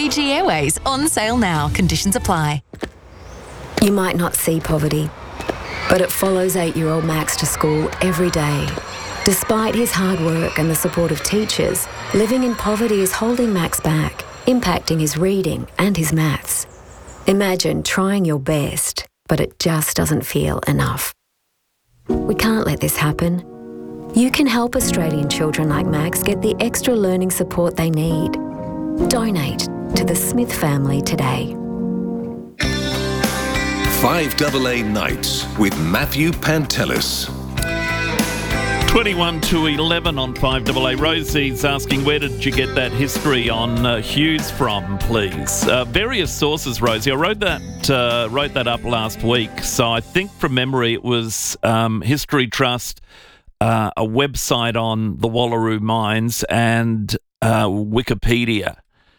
Fiji Airways on sale now. Conditions apply. You might not see poverty, but it follows 8-year-old Max to school every day. Despite his hard work and the support of teachers, living in poverty is holding Max back, impacting his reading and his maths. Imagine trying your best, but it just doesn't feel enough. We can't let this happen. You can help Australian children like Max get the extra learning support they need. Donate to the Smith family today. 5AA Nights with Matthew Pantelis. 21 to 11 on 5AA. Rosie's asking, where did you get that history on Hughes from, please? Various sources, Rosie. I wrote that up last week. So I think from memory it was History Trust, a website on the Wallaroo mines, and Wikipedia.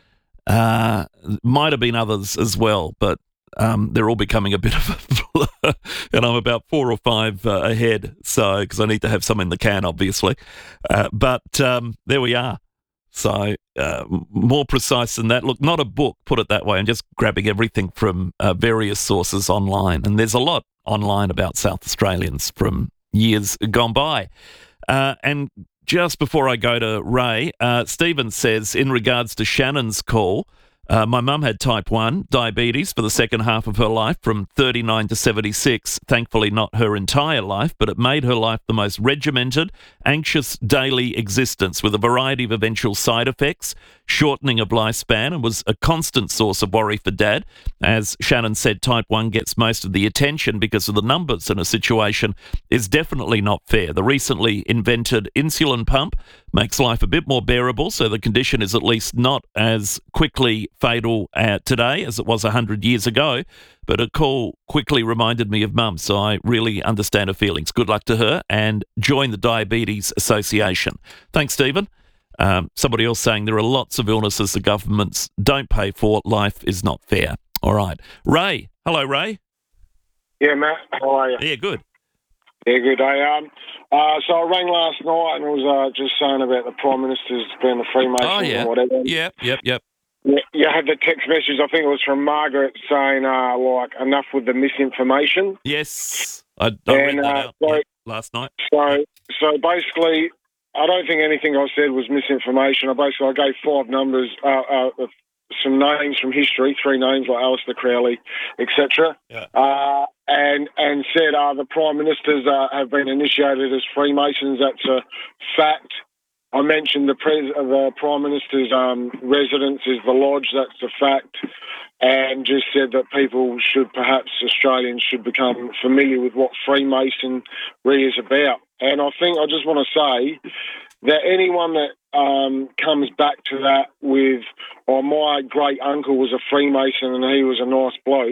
Might have been others as well, but they're all becoming a bit of a blur, and I'm about 4 or 5 ahead, so because I need to have some in the can, obviously. But there we are. So more precise than that. Look, not a book, put it that way. I'm just grabbing everything from various sources online, and there's a lot online about South Australians from years gone by. And just before I go to Ray, Stephen says, in regards to Shannon's call, my mum had type 1 diabetes for the second half of her life from 39 to 76. Thankfully not her entire life, but it made her life the most regimented, anxious daily existence with a variety of eventual side effects, shortening of lifespan, and was a constant source of worry for Dad. As Shannon said, type 1 gets most of the attention because of the numbers, and a situation is definitely not fair. The recently invented insulin pump makes life a bit more bearable, so the condition is at least not as quickly fatal today as it was 100 years ago. But a call quickly reminded me of Mum, so I really understand her feelings. Good luck to her, and join the Diabetes Association. Thanks, Stephen. Somebody else saying there are lots of illnesses the governments don't pay for. Life is not fair. All right. Ray. Hello, Ray. Yeah, Matt. How are you? Yeah, good. Yeah, good. So I rang last night and was just saying about the Prime Minister's being a Freemason or whatever. Yep. Yeah, you had the text message, I think it was from Margaret, saying, enough with the misinformation. Yes. I read that out last night. So basically, I don't think anything I said was misinformation. I gave 5 numbers, some names from history, 3 names like Alistair Crowley, etc. Yeah. And said the Prime Ministers have been initiated as Freemasons. That's a fact. I mentioned the Prime Minister's residence is the lodge. That's a fact. And just said that Australians should become familiar with what Freemasonry is about. And I think I just want to say that anyone that comes back to that with, my great uncle was a Freemason and he was a nice bloke,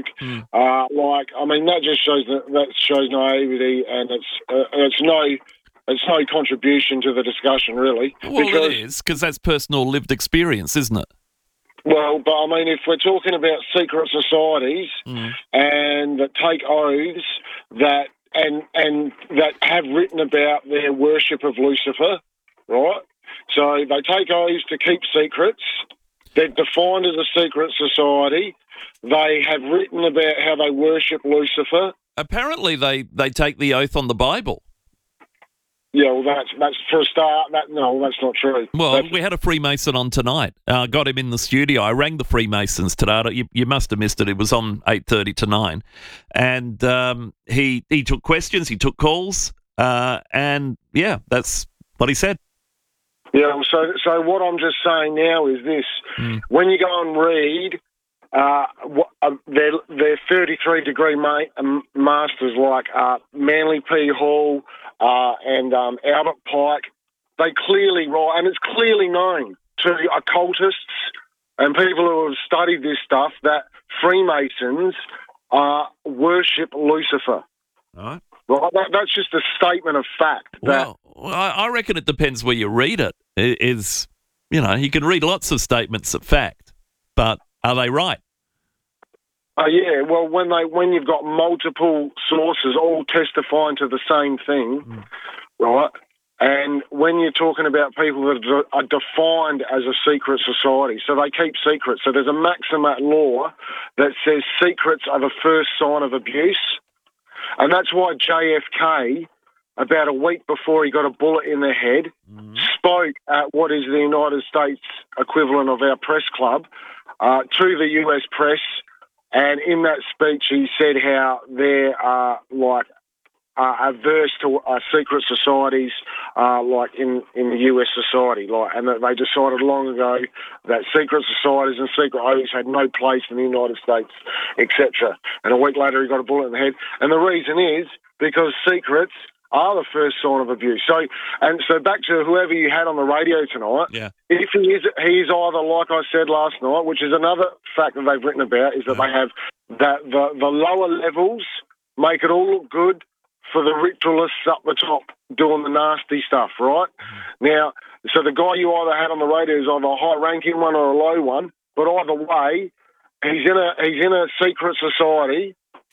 that just shows naivety, and it's no contribution to the discussion, really. Well, it is, because that's personal lived experience, isn't it? Well, but if we're talking about secret societies and that take oaths that and that have written about their worship of Lucifer, right? So they take oaths to keep secrets. They're defined as a secret society. They have written about how they worship Lucifer. Apparently they take the oath on the Bible. Yeah, well, that's for a start. That's not true. Well, we had a Freemason on tonight. Got him in the studio. I rang the Freemasons today. You must have missed it. It was on 8:30 to 9. And he took questions, he took calls, and, yeah, that's what he said. Yeah, so what I'm just saying now is this. When you go and read their 33-degree masters like Manly P. Hall and Albert Pike, they clearly write, and it's clearly known to occultists and people who have studied this stuff, that Freemasons worship Lucifer. All right. Right, that's just a statement of fact. Well, I reckon it depends where you read it. You can read lots of statements of fact, but are they right? Yeah, well, when you've got multiple sources all testifying to the same thing, right, And when you're talking about people that are defined as a secret society, so they keep secrets. So there's a Maximat law that says secrets are the first sign of abuse. And that's why JFK, about a week before he got a bullet in the head, spoke at what is the United States equivalent of our press club to the US press. And in that speech, he said how there are averse to secret societies, like in the US society, and that they decided long ago that secret societies and secret oaths had no place in the United States, etc. And a week later, he got a bullet in the head. And the reason is because secrets are the first sign of abuse. So back to whoever you had on the radio tonight. Yeah. If he is either, like I said last night, which is another fact that they've written about, is that they have that the lower levels make it all look good for the ritualists up the top doing the nasty stuff, right? Now, so the guy you either had on the radio is either a high-ranking one or a low one, but either way, he's in a secret society,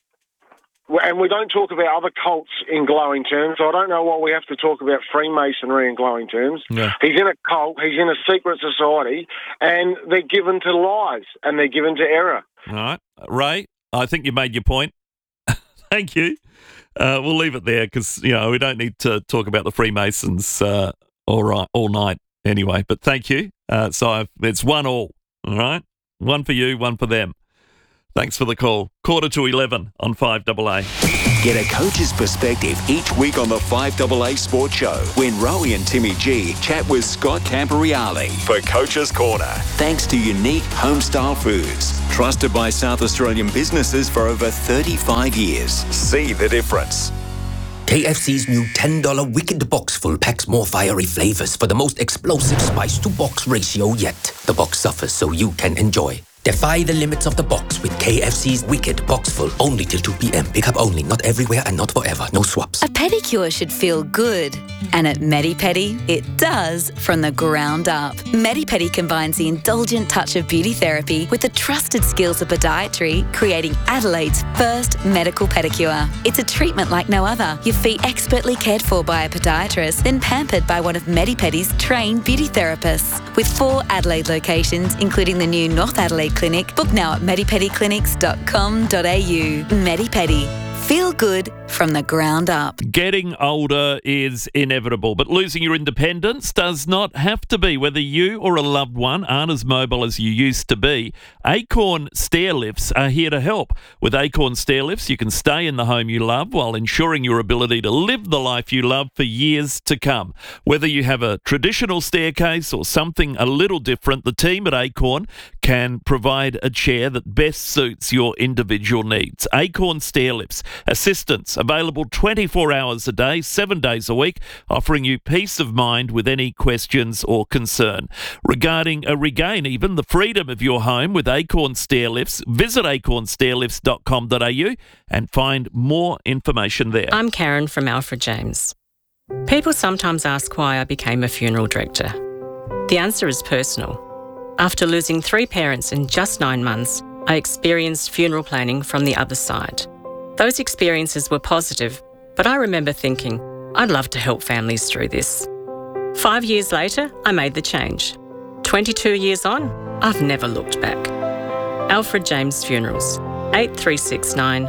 and we don't talk about other cults in glowing terms, so I don't know why we have to talk about Freemasonry in glowing terms. Yeah. He's in a cult, he's in a secret society, and they're given to lies, and they're given to error. All right. Ray, I think you made your point. Thank you. We'll leave it there because, we don't need to talk about the Freemasons all night anyway. But thank you. So it's 1-1, all right? One for you, one for them. Thanks for the call. 11:45 on 5AA. Get a coach's perspective each week on the 5AA Sports Show when Rowie and Timmy G chat with Scott Camporeale for Coach's Corner. Thanks to Unique Homestyle Foods, trusted by South Australian businesses for over 35 years. See the difference. KFC's new $10 Wicked Box Full packs more fiery flavors for the most explosive spice-to-box ratio yet. The box suffers so you can enjoy. Defy the limits of the box with KFC's Wicked Box Full. Only till 2 p.m. Pick up only. Not everywhere and not forever. No swaps. A pedicure should feel good. And at Medi-Pedi, it does from the ground up. Medi-Pedi combines the indulgent touch of beauty therapy with the trusted skills of podiatry, creating Adelaide's first medical pedicure. It's a treatment like no other. Your feet expertly cared for by a podiatrist, then pampered by one of Medi-Pedi's trained beauty therapists. With 4 Adelaide locations, including the new North Adelaide Clinic, book now at medipediclinics.com.au. Medi-Pedi. Feel good from the ground up. Getting older is inevitable, but losing your independence does not have to be. Whether you or a loved one aren't as mobile as you used to be, Acorn Stair Lifts are here to help. With Acorn Stair Lifts, you can stay in the home you love while ensuring your ability to live the life you love for years to come. Whether you have a traditional staircase or something a little different, the team at Acorn can provide a chair that best suits your individual needs. Acorn Stair Lifts. Assistance available 24 hours a day, 7 days a week, offering you peace of mind with any questions or concern. Regain even the freedom of your home with Acorn Stair Lifts. Visit acornstairlifts.com.au and find more information there. I'm Karen from Alfred James. People sometimes ask why I became a funeral director. The answer is personal. After losing 3 parents in just 9 months, I experienced funeral planning from the other side. Those experiences were positive, but I remember thinking, I'd love to help families through this. 5 years later, I made the change. 22 years on, I've never looked back. Alfred James Funerals, 8369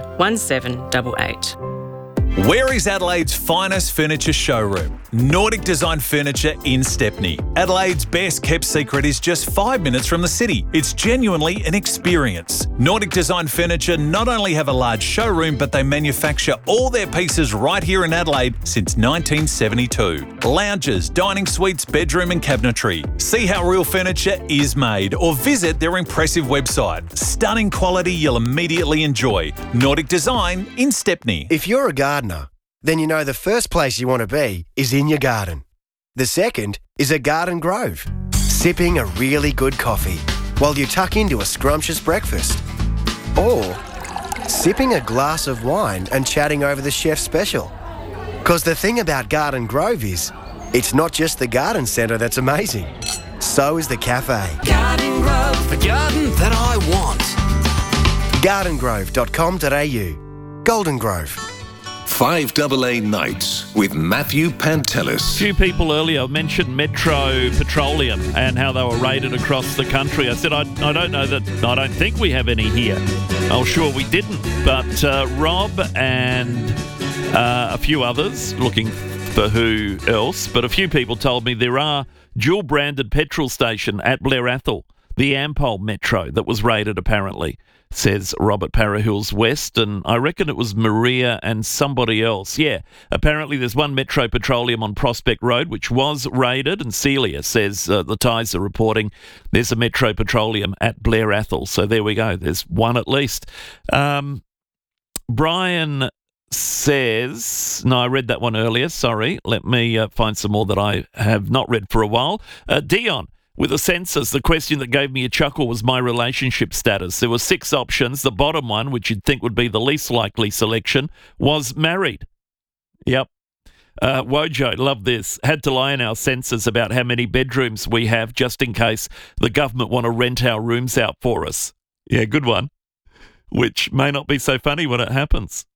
1788. Where is Adelaide's finest furniture showroom? Nordic Design Furniture in Stepney. Adelaide's best kept secret is just 5 minutes from the city. It's genuinely an experience. Nordic Design Furniture not only have a large showroom, but they manufacture all their pieces right here in Adelaide since 1972. Lounges, dining suites, bedroom and cabinetry. See how real furniture is made or visit their impressive website. Stunning quality you'll immediately enjoy. Nordic Design in Stepney. If you're a gardener, then you know the first place you want to be is in your garden. The second is a garden grove, sipping a really good coffee while you tuck into a scrumptious breakfast. Or sipping a glass of wine and chatting over the chef's special. Because the thing about Garden Grove is, it's not just the garden centre that's amazing. So is the cafe. Garden Grove, the garden that I want. gardengrove.com.au. Golden Grove. 5AA Nights with Matthew Pantelis. A few people earlier mentioned Metro Petroleum and how they were raided across the country. I said, I don't think we have any here. Oh, sure we didn't. But Rob and a few others, looking for who else, but a few people told me there are dual-branded petrol station at Blair Athol, the Ampol Metro, that was raided apparently, says Robert Parahills West, and I reckon it was Maria and somebody else. Yeah, apparently there's one Metro Petroleum on Prospect Road which was raided, and Celia says the Ties are reporting there's a Metro Petroleum at Blair Athol. So there we go, there's one at least. Brian says, no, I read that one earlier, sorry. Let me find some more that I have not read for a while. Dion, with the census, the question that gave me a chuckle was my relationship status. There were 6 options. The bottom one, which you'd think would be the least likely selection, was married. Yep. Wojo, love this. Had to lie in our census about how many bedrooms we have just in case the government want to rent our rooms out for us. Yeah, good one. Which may not be so funny when it happens.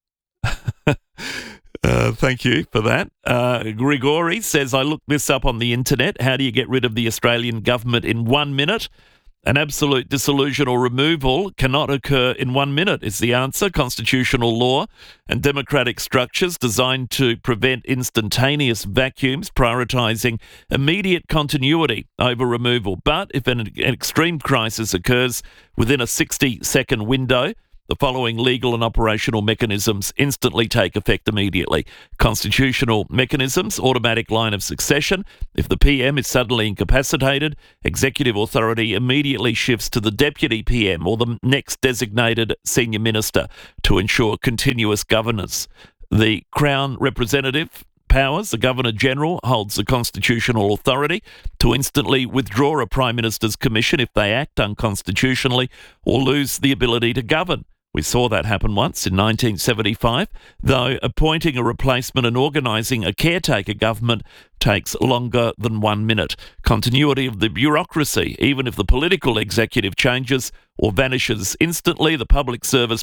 Thank you for that. Grigori says, I looked this up on the internet. How do you get rid of the Australian government in 1 minute? An absolute dissolution or removal cannot occur in 1 minute is the answer. Constitutional law and democratic structures designed to prevent instantaneous vacuums, prioritising immediate continuity over removal. But if an extreme crisis occurs within a 60-second window, the following legal and operational mechanisms instantly take effect immediately. Constitutional mechanisms, automatic line of succession. If the PM is suddenly incapacitated, executive authority immediately shifts to the deputy PM or the next designated senior minister to ensure continuous governance. The Crown representative powers, the Governor-General holds the constitutional authority to instantly withdraw a Prime Minister's commission if they act unconstitutionally or lose the ability to govern. We saw that happen once in 1975, though appointing a replacement and organising a caretaker government takes longer than 1 minute. Continuity of the bureaucracy, even if the political executive changes or vanishes instantly, the public service